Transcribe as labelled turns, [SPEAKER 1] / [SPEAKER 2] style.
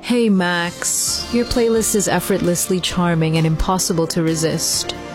[SPEAKER 1] Hey Max, your playlist is effortlessly charming and impossible to resist.